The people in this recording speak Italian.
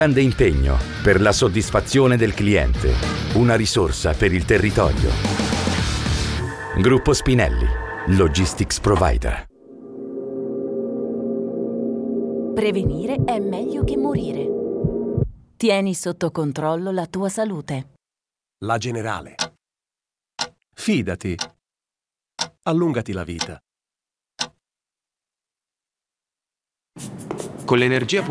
Grande impegno per la soddisfazione del cliente, una risorsa per il territorio. Gruppo Spinelli, Logistics Provider. Prevenire è meglio che morire. Tieni sotto controllo la tua salute. La Generale. Fidati. Allungati la vita. Con l'energia